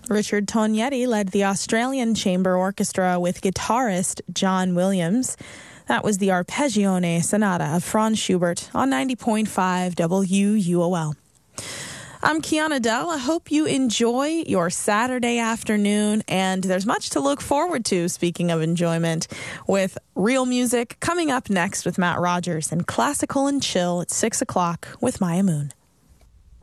Richard Tognetti led the Australian Chamber Orchestra with guitarist John Williams. That was the Arpeggione Sonata of Franz Schubert on 90.5 WUOL. I'm Kiana Dell. I hope you enjoy your Saturday afternoon, and there's much to look forward to, speaking of enjoyment, with real music coming up next with Matt Rogers and Classical and Chill at 6 o'clock with Maya Moon.